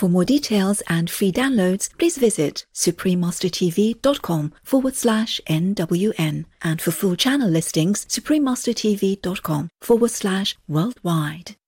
For more details and free downloads, please visit suprememastertv.com/NWN. And for full channel listings, suprememastertv.com/worldwide.